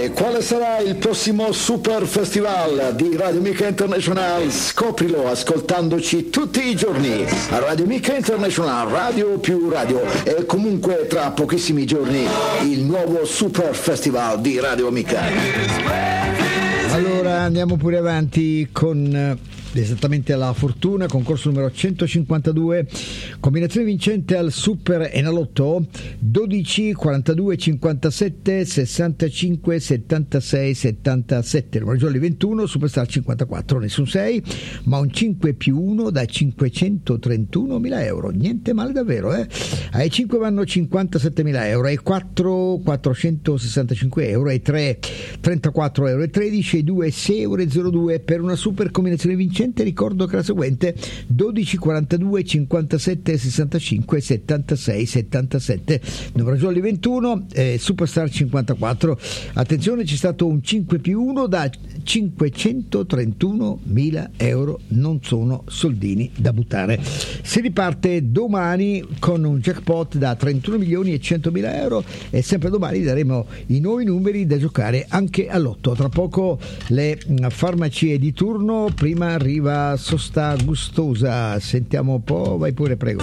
E quale sarà il prossimo Super Festival di Radio Mica International? Scoprilo ascoltandoci tutti i giorni a Radio Mica International, radio più radio, e comunque tra pochissimi giorni il nuovo Super Festival di Radio Mica. Allora andiamo pure avanti con esattamente alla fortuna, concorso numero 152, combinazione vincente al Super Enalotto 12 42 57 65 76 77, numero gialli 21, Superstar 54, nessun 6, ma un 5 più 1 da 531.000 euro, niente male davvero, ai 5 vanno 57.000 euro, ai 4 465 euro, ai 3 34 euro e 13, ai 2 6 euro e 02 per una super combinazione vincente. Ricordo che la seguente 12 42 57 65 76 77, numero gialli 21, Superstar 54. Attenzione, c'è stato un 5 più 1 da 531.000 euro, non sono soldini da buttare. Si riparte domani con un jackpot da 31 milioni e 100.000 euro e sempre domani daremo i nuovi numeri da giocare anche all'otto. Tra poco le farmacie di turno, prima arriva Sosta Gustosa, sentiamo un po', vai pure, prego.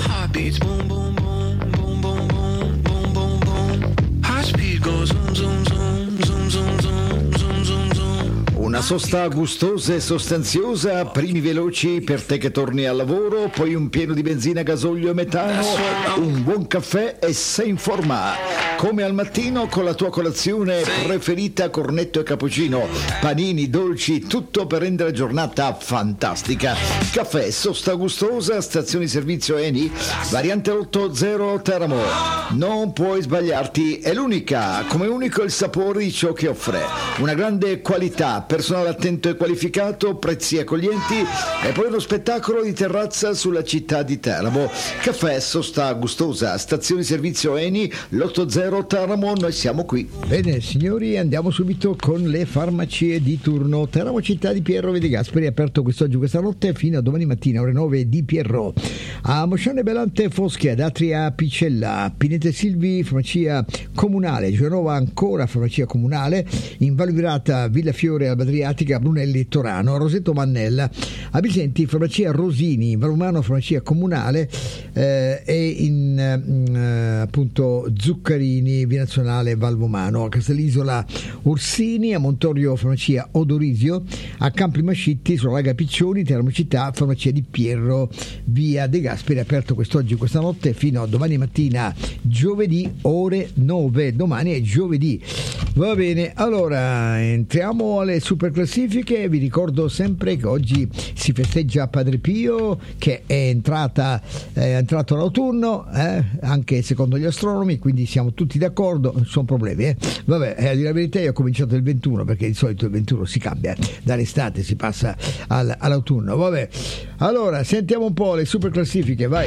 Una sosta gustosa e sostanziosa, primi veloci per te che torni al lavoro, poi un pieno di benzina, gasolio e metano, un buon caffè e sei in forma. Come al mattino con la tua colazione preferita, cornetto e cappuccino, panini, dolci, tutto per rendere la giornata fantastica. Caffè Sosta Gustosa, stazione di servizio Eni, variante 80 Teramo. Non puoi sbagliarti, è l'unica, come unico il sapore di ciò che offre. Una grande qualità, personale attento e qualificato, prezzi accoglienti e poi uno spettacolo di terrazza sulla città di Teramo. Caffè Sosta Gustosa, stazione di servizio Eni, l'80 Teramo, noi siamo qui. Bene signori, andiamo subito con le farmacie di turno. Teramo città di Pierro Vedi Gasperi, aperto quest'oggi, questa notte fino a domani mattina ore 9 di Pierro. A Moscione Belante Foschi, ad Atria Picella, Pinete Silvi farmacia comunale, Genova ancora farmacia comunale, in Val Virata Villa Fiore Alba Adriatica, Brunelli Torano, Roseto Mannella, a Vicenti farmacia Rosini, in Valumano farmacia comunale e in appunto Zuccarini Via Nazionale Valvomano, a Castellisola Ursini, a Montorio farmacia Odorisio, a Campi Mascitti sulla Laga Piccioni, Teramo città farmacia di Pierro Via De Gasperi, aperto quest'oggi, questa notte fino a domani mattina giovedì ore 9, domani è giovedì. Va bene, allora entriamo alle super classifiche. Vi ricordo sempre che oggi si festeggia Padre Pio, che è entrato l'autunno, anche secondo gli astronomi, quindi siamo tutti d'accordo, non sono problemi. Vabbè, a dire la verità io ho cominciato il 21, perché di solito il 21 si cambia, dall'estate si passa all'autunno. Vabbè, allora sentiamo un po' le super classifiche, vai.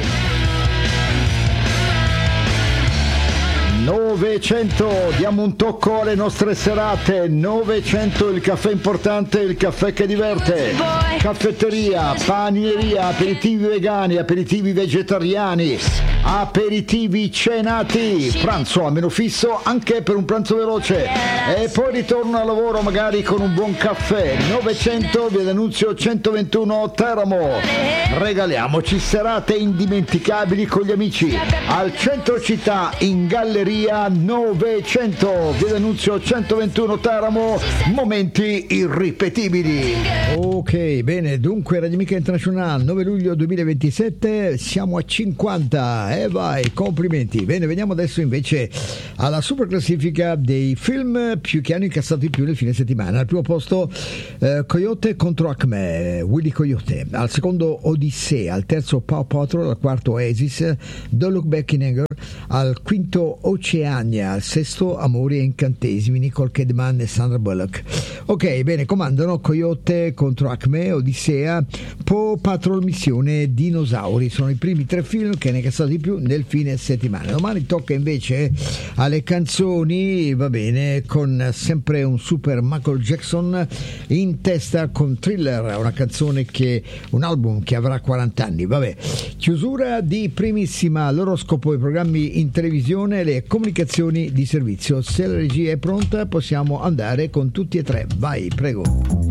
900, diamo un tocco alle nostre serate. 900, il caffè importante, il caffè che diverte. Caffetteria, panineria, aperitivi vegani, aperitivi vegetariani, aperitivi cenati, pranzo a meno fisso anche per un pranzo veloce e poi ritorno al lavoro magari con un buon caffè. 900, via D'Annunzio 121 Teramo. Regaliamoci serate indimenticabili con gli amici al centro città, in galleria 900, via D'Annunzio 121 Teramo, momenti irripetibili. Ok, bene, dunque Radio Mica International 9 luglio 2027, siamo a 50 e vai, complimenti. Bene, veniamo adesso invece alla super classifica dei film che hanno incassato di più nel fine settimana. Al primo posto Coyote contro Acme, Willy Coyote, al secondo Odissea, al terzo Paw Patrol, al quarto Oasis, Don't Look Back in Anger, al quinto Oceania, al sesto Amori e Incantesimi, Nicole Kidman e Sandra Bullock. Ok, bene, comandano Coyote contro Acme, Odissea, Paw Patrol, Missione Dinosauri. Sono i primi tre film che hanno incassato di più nel fine settimana. Domani tocca invece alle canzoni, va bene, con sempre un super Michael Jackson in testa con Thriller, una canzone un album che avrà 40 anni. Vabbè, chiusura di primissima l'oroscopo e programmi programmi in televisione, le comunicazioni di servizio. Se la regia è pronta possiamo andare con tutti e tre. Vai, prego.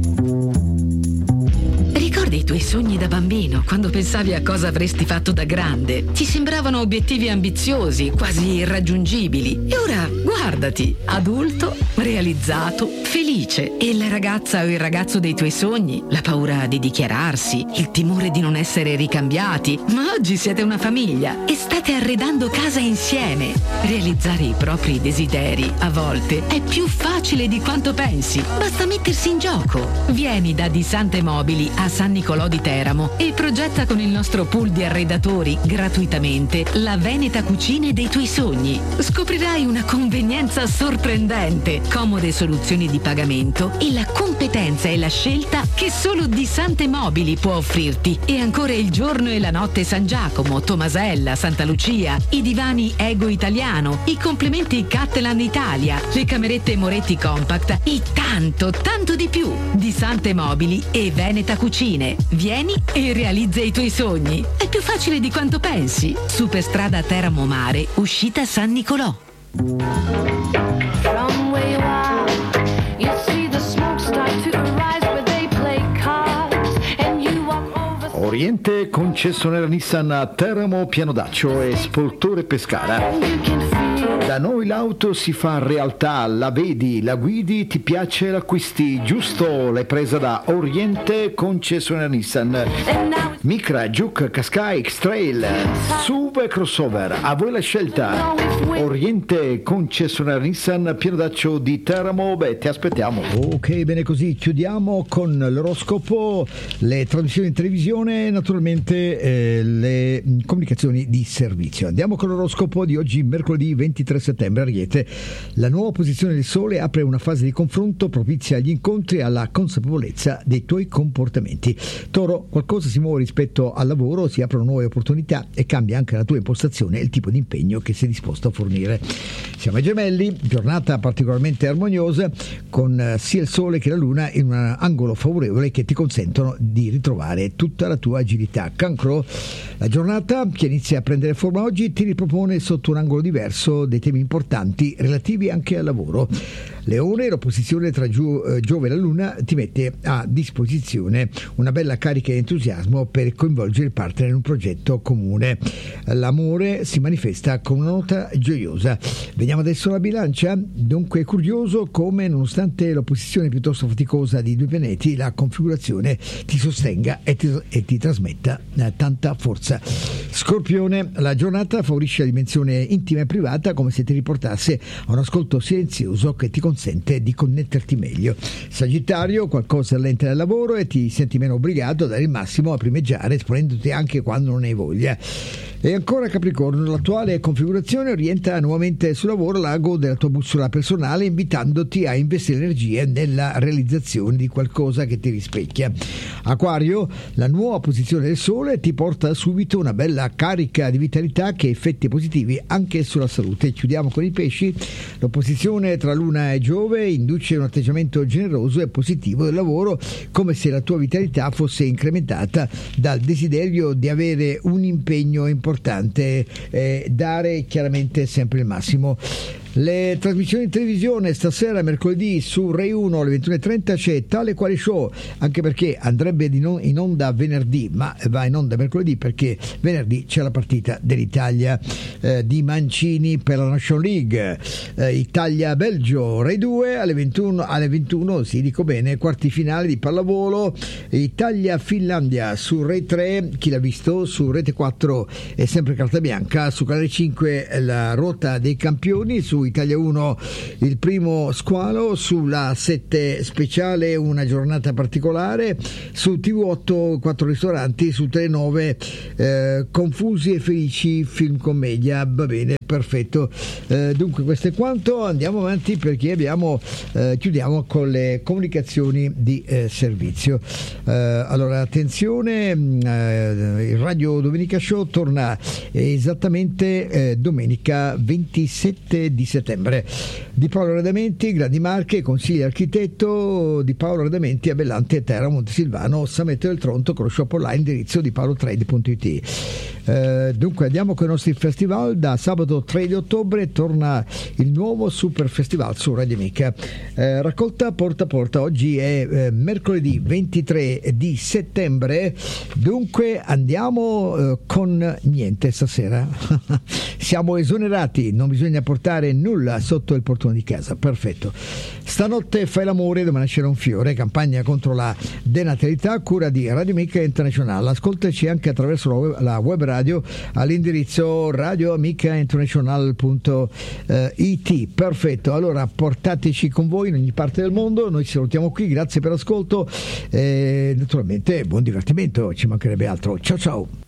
Ricordi i tuoi sogni da bambino, quando pensavi a cosa avresti fatto da grande? Ti sembravano obiettivi ambiziosi, quasi irraggiungibili. E ora guardati, adulto, realizzato, felice. E la ragazza o il ragazzo dei tuoi sogni? La paura di dichiararsi, il timore di non essere ricambiati. Ma oggi siete una famiglia e state arredando casa insieme. Realizzare i propri desideri, a volte, è più facile di quanto pensi. Basta mettersi in gioco. Vieni da Di Sante Mobili a San Nicolò di Teramo e progetta con il nostro pool di arredatori gratuitamente la Veneta Cucine dei tuoi sogni. Scoprirai una convenienza sorprendente, comode soluzioni di pagamento e la competenza e la scelta che solo Di Sante Mobili può offrirti. E ancora il giorno e la notte San Giacomo, Tomasella, Santa Lucia, i divani Ego Italiano, i complementi Cattelan Italia, le camerette Moretti Compact e tanto, tanto di più. Di Sante Mobili e Veneta Cucine. Vieni e realizza i tuoi sogni. È più facile di quanto pensi. Superstrada Teramo Mare, uscita San Nicolò. From where you are, you see the smoke start to rise where they play cards and you walk over. Oriente, concessionaria Nissan a Teramo, Pianodaccio e Spoltore Pescara. You can feel Da noi l'auto si fa realtà, la vedi, la guidi, ti piace, l'acquisti, giusto? L'hai presa da Oriente, concessionaria Nissan. and now it's Micra, Juke, Qashqai, X-Trail, SUV e crossover, a voi la scelta. Oriente, concessionaria Nissan, Pianodaccio di Teramo, ti aspettiamo. Ok, bene così, chiudiamo con l'oroscopo, le trasmissioni in televisione e naturalmente le comunicazioni di servizio. Andiamo con l'oroscopo di oggi, mercoledì 23 settembre. Ariete, la nuova posizione del Sole apre una fase di confronto propizia agli incontri e alla consapevolezza dei tuoi comportamenti. Toro, qualcosa si muove rispetto al lavoro, si aprono nuove opportunità e cambia anche la tua impostazione e il tipo di impegno che sei disposto a fornire. Siamo ai Gemelli, giornata particolarmente armoniosa con sia il Sole che la Luna in un angolo favorevole che ti consentono di ritrovare tutta la tua agilità. Cancro, la giornata che inizia a prendere forma oggi ti ripropone sotto un angolo diverso dei temi importanti relativi anche al lavoro. Leone, l'opposizione tra Giove e la Luna ti mette a disposizione una bella carica di entusiasmo per coinvolgere il partner in un progetto comune. L'amore si manifesta con una nota gioiosa. Veniamo adesso alla Bilancia. Dunque è curioso come, nonostante l'opposizione piuttosto faticosa di due pianeti, la configurazione ti sostenga e ti trasmetta tanta forza. Scorpione, la giornata favorisce la dimensione intima e privata, come se ti riportasse a un ascolto silenzioso che ti consente di connetterti meglio. Sagittario, qualcosa allenta nel lavoro e ti senti meno obbligato a dare il massimo, a primeggiare, esponendoti anche quando non hai voglia. E ancora Capricorno, l'attuale configurazione orienta nuovamente sul lavoro l'ago della tua bussola personale, invitandoti a investire energie nella realizzazione di qualcosa che ti rispecchia. Acquario, la nuova posizione del Sole ti porta subito una bella carica di vitalità che ha effetti positivi anche sulla salute. Chiudiamo con i Pesci. L'opposizione tra Luna e Giove induce un atteggiamento generoso e positivo del lavoro, come se la tua vitalità fosse incrementata dal desiderio di avere un impegno importante, dare chiaramente sempre il massimo. Le trasmissioni in televisione stasera, mercoledì, su Rai 1 alle 21.30 c'è Tale Quale Show, anche perché andrebbe in onda venerdì, ma va in onda mercoledì perché venerdì c'è la partita dell'Italia di Mancini per la National League. Italia-Belgio, Rai 2 alle 21, sì, dico bene, quarti finale di pallavolo. Italia-Finlandia su Rai 3, chi l'ha visto? Su Rete 4 è sempre carta bianca. Su Canale 5 la ruota dei campioni. Su Italia 1 il primo squalo. Sulla 7 speciale una giornata particolare. Su TV8 4 ristoranti. Su Tele9 Confusi e Felici, film commedia. Va bene, perfetto. Dunque questo è quanto, andiamo avanti perché chiudiamo con le comunicazioni di servizio. Allora attenzione, il Radio Domenica Show torna esattamente domenica 27 di settembre. Di Paolo Radamenti, Grandi Marche, consigliere architetto di Paolo Radamenti a Bellante, Terra, Montesilvano, Sametto del Tronto, con lo shop online, indirizzo di paolotrade.it. Dunque andiamo con i nostri festival. Da sabato 3 di ottobre torna il nuovo Super Festival su Radio Amica, raccolta porta a porta. Oggi è mercoledì 23 di settembre, dunque andiamo con niente stasera. Siamo esonerati, non bisogna portare nulla sotto il portone di casa. Perfetto. Stanotte fai l'amore, domani nascerà un fiore, campagna contro la denatalità, cura di Radio Amica International. Ascoltaci anche attraverso la web radio all'indirizzo radioamicainternational.it. Perfetto, allora portateci con voi in ogni parte del mondo. Noi ci salutiamo qui, grazie per l'ascolto e naturalmente buon divertimento, ci mancherebbe altro. Ciao ciao.